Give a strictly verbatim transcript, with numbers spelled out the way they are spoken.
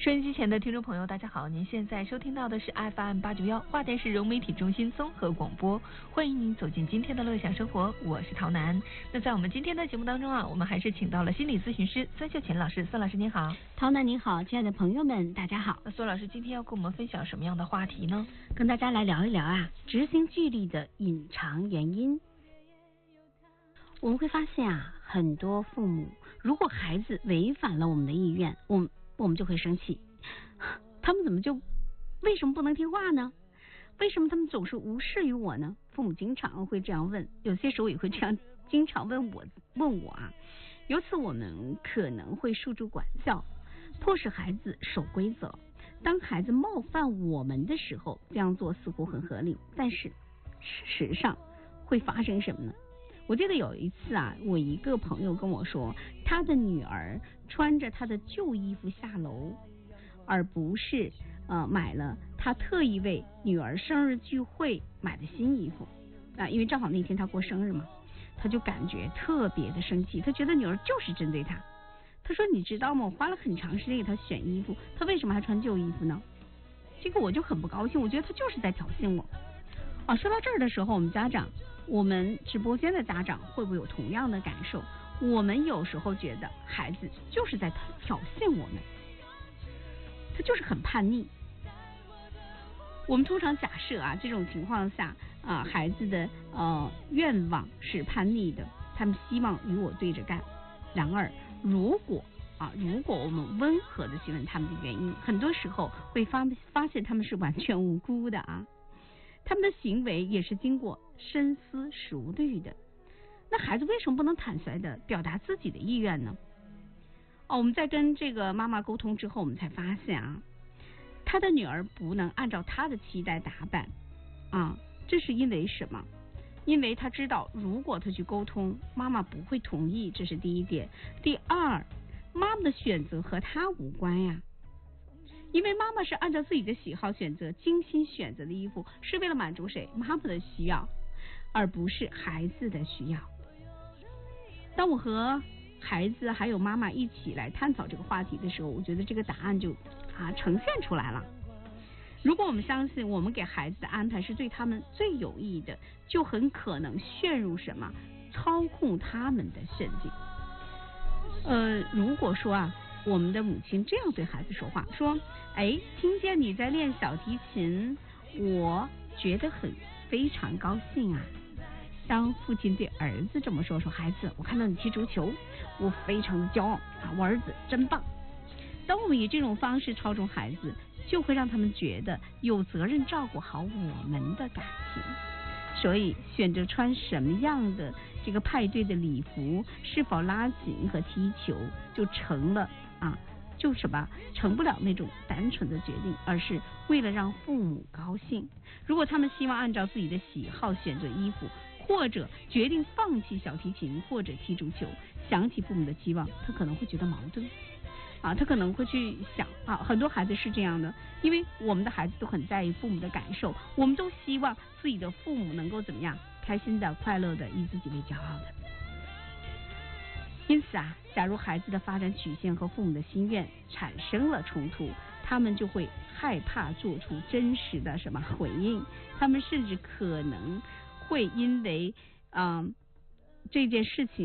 收音机前的听众朋友，大家好，您现在收听到的是 F M 八九幺华电市融媒体中心综合广播，欢迎您走进今天的乐享生活，我是陶楠。那在我们今天的节目当中啊，我们还是请到了心理咨询师孙秀琴老师。孙老师您好。 陶楠您好，亲爱的朋友们大家好。 那孙老师今天要跟我们分享什么样的话题呢？ 跟大家来聊一聊啊，执行纪律的隐藏原因。我们会发现啊，很多父母如果孩子违反了我们的意愿，我们我们就会生气，他们怎么就为什么不能听话呢？为什么他们总是无视于我呢？父母经常会这样问，有些时候也会这样经常问我问我啊。由此我们可能会束之管教，迫使孩子守规则。当孩子冒犯我们的时候，这样做似乎很合理，但是事实上会发生什么呢？我记得有一次啊，我一个朋友跟我说，他的女儿穿着他的旧衣服下楼，而不是呃买了他特意为女儿生日聚会买的新衣服啊，因为正好那天他过生日嘛，他就感觉特别的生气，他觉得女儿就是针对他。他说你知道吗，我花了很长时间给他选衣服，他为什么还穿旧衣服呢？这个我就很不高兴，我觉得他就是在挑衅我啊。说到这儿的时候，我们家长我们直播间的家长会不会有同样的感受？我们有时候觉得孩子就是在挑衅我们，他就是很叛逆。我们通常假设啊，这种情况下啊，孩子的呃愿望是叛逆的，他们希望与我对着干。然而，如果啊，如果我们温和的询问他们的原因，很多时候会发发现他们是完全无辜的啊。他们的行为也是经过深思熟虑的。那孩子为什么不能坦率的表达自己的意愿呢？哦，我们在跟这个妈妈沟通之后，我们才发现啊，他的女儿不能按照他的期待打扮啊，这是因为什么？因为他知道，如果他去沟通，妈妈不会同意，这是第一点。第二，妈妈的选择和他无关呀。因为妈妈是按照自己的喜好选择，精心选择的衣服，是为了满足谁？妈妈的需要，而不是孩子的需要。当我和孩子还有妈妈一起来探讨这个话题的时候，我觉得这个答案就啊呈现出来了。如果我们相信我们给孩子的安排是对他们最有益的，就很可能陷入什么？操控他们的神经。呃，如果说啊，我们的母亲这样对孩子说话，说，哎，听见你在练小提琴，我觉得很非常高兴啊。当父亲对儿子这么说，说孩子，我看到你踢足球，我非常的骄傲啊，我儿子真棒。当我们以这种方式操纵孩子，就会让他们觉得有责任照顾好我们的感情。所以选择穿什么样的这个派对的礼服，是否拉紧和踢球，就成了啊，就什么成不了那种单纯的决定，而是为了让父母高兴。如果他们希望按照自己的喜好选择衣服，或者决定放弃小提琴或者踢足球，想起父母的期望，他可能会觉得矛盾啊，他可能会去想啊，很多孩子是这样的，因为我们的孩子都很在意父母的感受，我们都希望自己的父母能够怎么样，开心的、快乐的，以自己为骄傲的。因此啊，假如孩子的发展曲线和父母的心愿产生了冲突，他们就会害怕做出真实的什么回应，他们甚至可能会因为嗯、呃、这件事情